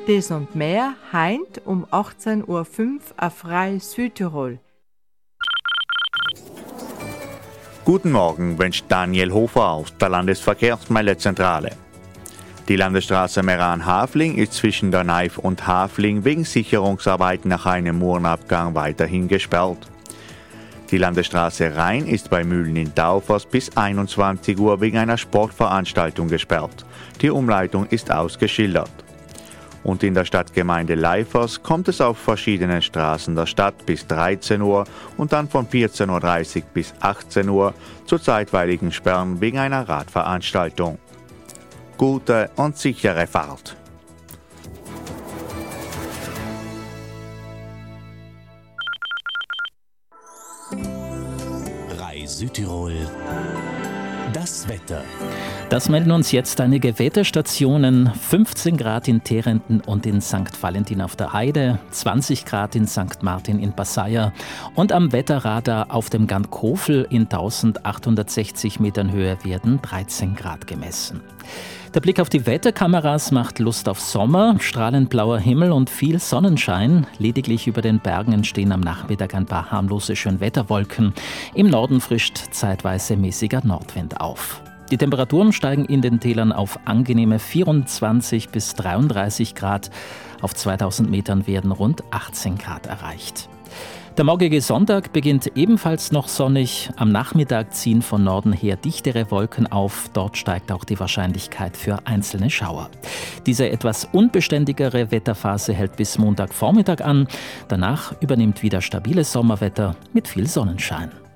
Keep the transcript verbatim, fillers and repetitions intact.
Das und mehr heint um achtzehn Uhr fünf auf Rai Südtirol. Guten Morgen, wünscht Daniel Hofer aus der Landesverkehrsmeldezentrale. Die Landesstraße Meran-Hafling ist zwischen der Neif und Hafling wegen Sicherungsarbeiten nach einem Murenabgang weiterhin gesperrt. Die Landesstraße Rhein ist bei Mühlen in Daufers bis einundzwanzig Uhr wegen einer Sportveranstaltung gesperrt. Die Umleitung ist ausgeschildert. Und in der Stadtgemeinde Leifers kommt es auf verschiedenen Straßen der Stadt bis dreizehn Uhr und dann von vierzehn Uhr dreißig bis achtzehn Uhr zu zeitweiligen Sperren wegen einer Radveranstaltung. Gute und sichere Fahrt. Rai Südtirol. Das Wetter. Das melden uns jetzt einige Wetterstationen. fünfzehn Grad in Terenten und in Sankt Valentin auf der Heide, zwanzig Grad in Sankt Martin in Passaia und am Wetterradar auf dem Gant Kofel in eintausendachthundertsechzig Metern Höhe werden dreizehn Grad gemessen. Der Blick auf die Wetterkameras macht Lust auf Sommer, strahlend blauer Himmel und viel Sonnenschein. Lediglich über den Bergen entstehen am Nachmittag ein paar harmlose Schönwetterwolken. Im Norden frischt zeitweise mäßiger Nordwind auf. Die Temperaturen steigen in den Tälern auf angenehme vierundzwanzig bis dreiunddreißig Grad. Auf zweitausend Metern werden rund achtzehn Grad erreicht. Der morgige Sonntag beginnt ebenfalls noch sonnig. Am Nachmittag ziehen von Norden her dichtere Wolken auf. Dort steigt auch die Wahrscheinlichkeit für einzelne Schauer. Diese etwas unbeständigere Wetterphase hält bis Montagvormittag an. Danach übernimmt wieder stabiles Sommerwetter mit viel Sonnenschein.